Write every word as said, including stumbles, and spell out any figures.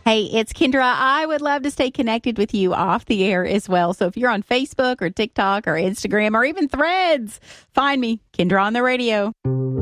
Hey, it's Kendra. I would love to stay connected with you off the air as well. So if you're on Facebook or TikTok or Instagram or even Threads, find me, Kendra on the Radio.